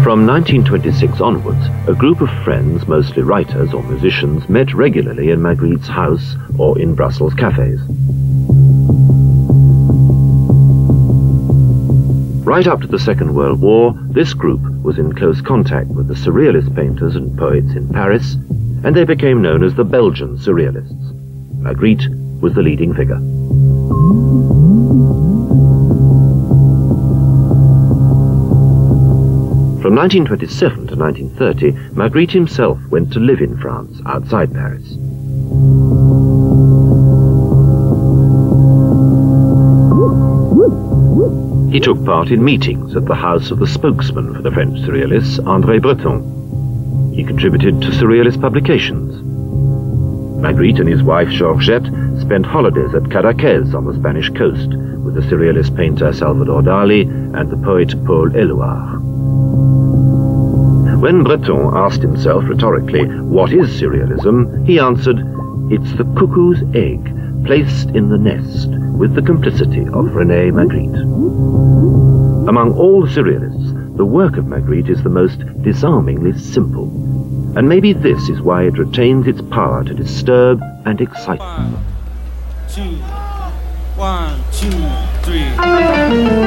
From 1926 onwards, a group of friends, mostly writers or musicians, met regularly in Magritte's house or in Brussels cafes. Right up to the Second World War, this group was in close contact with the Surrealist painters and poets in Paris, and they became known as the Belgian Surrealists. Magritte was the leading figure. From 1927 to 1930, Magritte himself went to live in France, outside Paris. He took part in meetings at the house of the spokesman for the French Surrealists, André Breton. He contributed to Surrealist publications. Magritte and his wife Georgette spent holidays at Cadaqués on the Spanish coast with the Surrealist painter Salvador Dali and the poet Paul Éluard. When Breton asked himself rhetorically, "What is Surrealism?" he answered, "It's the cuckoo's egg placed in the nest with the complicity of René Magritte." Among all the Surrealists, the work of Magritte is the most disarmingly simple. And maybe this is why it retains its power to disturb and excite. 1, 2, 3.